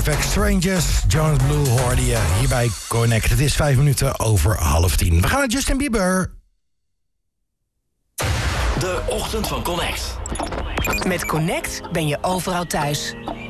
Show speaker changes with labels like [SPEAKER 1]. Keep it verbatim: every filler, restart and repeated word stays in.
[SPEAKER 1] Perfect Strangers, Jonas Blue hoorde je hierbij Connect. Het is vijf minuten over half tien. We gaan naar Justin Bieber.
[SPEAKER 2] De ochtend van Connect.
[SPEAKER 3] Met Connect ben je overal thuis.